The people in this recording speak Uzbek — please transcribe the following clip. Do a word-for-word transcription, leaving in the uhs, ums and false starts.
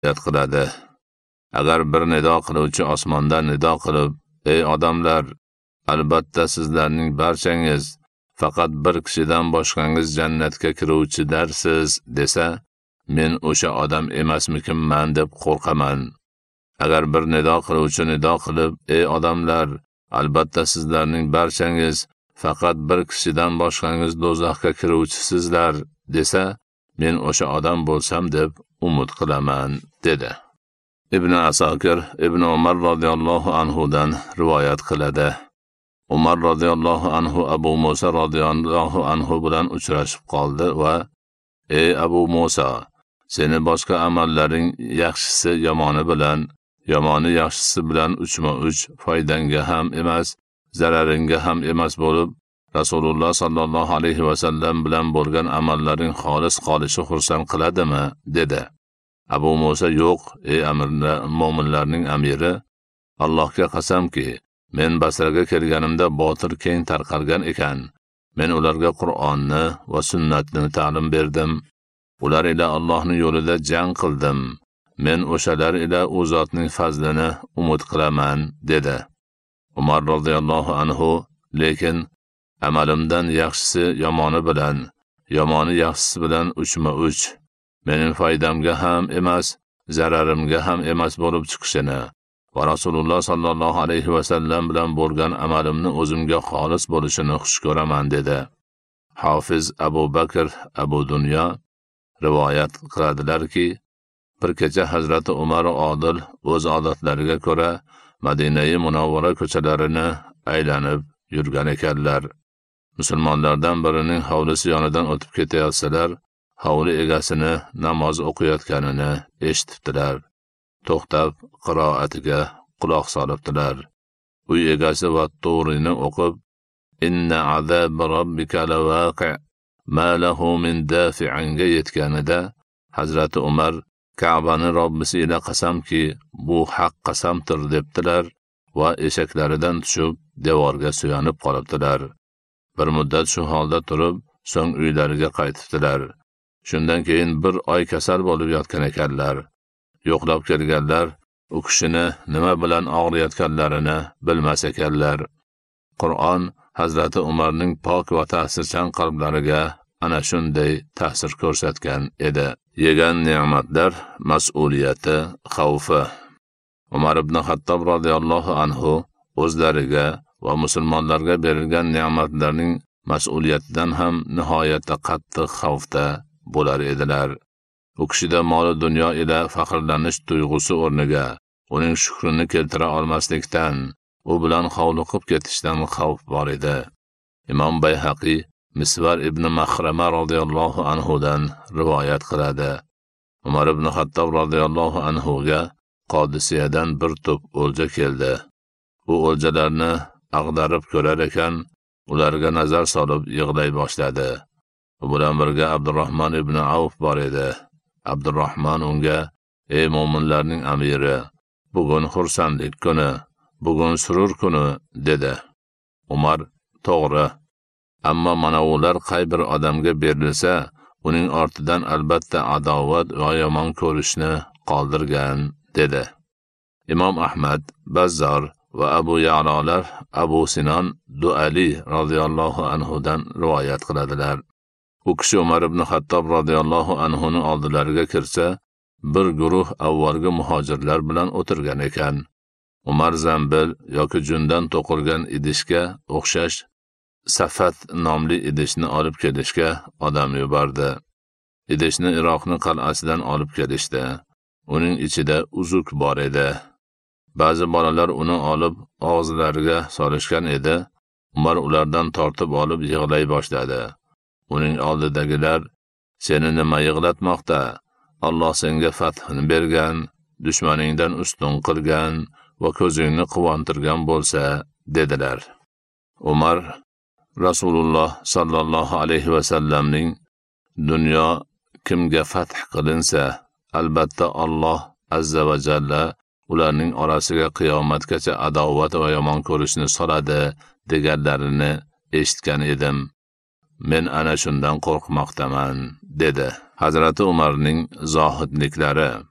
qiladi. Agar bir nido qiluvchi osmondan nido qilib, ey odamlar, albatta sizlarning barchangiz faqat bir kishidan boshqangiz jannatga kiruvchidarsiz desa, men o'sha odam emasmikinman deb qo'rqaman. Agar bir nido qiluvchi nido qilib, ey odamlar, albatta sizlarning barchangiz faqat bir kishidan boshqangiz do'zaxga kiruvchisizlar desa, men o'sha odam bo'lsam deb umid qilaman dedi. Ibn Asakir Ibn Umar radhiyallohu anhudan rivoyat qiladi. Umar radhiyallohu anhu Abu Musa radhiyallohu anhu bilan uchrashib qoldi va ey Abu Musa, seni boshqa amallaring yaxshisi yomoni bilan, yomoni yaxshisi bilan uchma-uch foydanga ham emas, zararinga ham emas bo'lib, Rasululloh sallallohu alayhi va sallam bilan bo'lgan amallaring xolis qolishi xursand qiladimi? dedi. Abu Musa yo'q, ey amirlar, mo'minlarning amiri, Allohga qasamki, men Basraga kelganimda Botir keng tarqalgan ekan. Men ularga Qur'onni va sunnatni ta'lim berdim. Ular ila Allohning yo'lida jang qildim. Men o'shalar ila u zotning fazlini umid qilaman, dedi. Umar radhiyallohu anhu, lekin amalimdan yaxshisi yomoni bilan, yomoni yaxshisi bilan uchma-uch, mening foydamga ham emas, zararimga ham emas bo'lib chiqishini va Rasululloh sallallohu alayhi va sallam bilan bo'lgan amalimni o'zimga xolis bo'lishini xush ko'raman, dedi. Hofiz Abu Bakr Abu Dunya rivoyat qiladilarki, bir kecha Hazrati Umar odil o'z odatlariga ko'ra Madina-i Munawvara ko'chalarini aylanib yurgan ekanlar. Musulmonlardan birining hovlisi yonidan o'tib ketayotsalar, hovli egasini namoz o'qiyotganini eshitibdilar. To'xtab qiroatiga quloq solibdilar. Uy egasi va Turini o'qib, Inna azab robbika lawaqi' ma lahu min dafi'anga yetganida Hazrati Umar Ka'bani Robbisi ila qasamki, bu haq qasamdir debdilar va eshaklaridan tushib devorga suyanib qolibdilar. Bir muddat shu holda turib, so'ng uylariga qaytibdilar. Shundan keyin bir oy kasal bo'lib yotgan ekanlar. Yo'qlab kelganlar u kishini nima bilan og'riyotganlarini bilmas ekanlar. Qur'on Hazrati Umarning pok va ta'sirchan qalblariga ana shunday ta'sir ko'rsatgan edi. Yegan ne'matlar mas'uliyati, xavfi. Umar ibn Xattob radhiyallohu anhu o'zlariga va musulmonlarga berilgan ne'matlarning mas'uliyatidan ham nihoyatda qattiq xavfda bo'lar edilar. U kishida mol dunyo ila faxrlanish tuyg'usi o'rniga uning shukrini keltira olmaslikdan, u bilan hovliqib ketishdan xavf bor edi. Imom Bayhaqi Misvar ibn Mahrama radhiyallohu anhudan rivoyat qiladi. Umar ibn Xattob radhiyallohu anhuga Qodisiyadan bir to'p o'lja keldi. U o'ljalarni ag'darib ko'rar ekan, ularga nazar solib yig'lay boshladi. U bilan birga Abdurrahmon ibn Avf bor edi. Abdurrahmon unga, ey mo'minlarning amiri, bugun xursandlik kuni, bugun surur kuni, dedi. Umar, to'g'ri. Ammo mana ular qay bir odamga berilsa, uning ortidan albatta adovat va yomon ko'rishni qoldirgan, dedi. Imom Ahmad, Bazzor va Abu Ya'lolar Abu Sinon Duali radhiyallohu anhudan rivoyat qiladilar. U kishi Umar ibn Xattob radhiyallohu anhuning oldilariga kirsa, bir guruh avvalgi muhojirlar bilan o'tirgan ekan. Umar zambil yoki jundan to'qilgan idishga o'xshash Safat nomli idishni olib kelishga odam yubordi. Idishni Iroqning qal'asidan olib kelishdi. Uning ichida uzuk bor edi. Ba'zi bolalar uni olib og'zlariga solishgan edi. Umar ulardan tortib olib yig'lay boshladi. Uning oldidagilar, seni nima yig'latmoqda? Alloh senga fathni bergan, dushmaningdan ustun qilgan va ko'zingni quvontirgan bo'lsa, dedilar. Umar Rasululloh sallallohu alayhi va sallamning dunyo kimga fath qilinsa, albatta Alloh azza va jalla ularning orasiga qiyomatgacha adovat va yomon ko'rishni soladi deganlarini eshitgan edim. Men ana shundan qo'rqmoqdaman, dedi. Hazrati Umarning zohidliklari.